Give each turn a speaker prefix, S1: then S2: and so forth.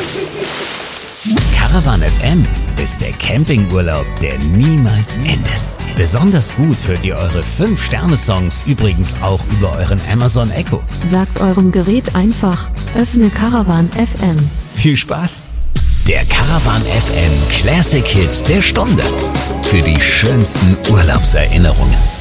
S1: Caravan FM ist der Campingurlaub, der niemals endet. Besonders gut hört ihr eure 5-Sterne-Songs übrigens auch über euren Amazon Echo.
S2: Sagt eurem Gerät einfach, öffne Caravan FM.
S1: Viel Spaß! Der Caravan FM Classic Hit der Stunde. Für die schönsten Urlaubserinnerungen.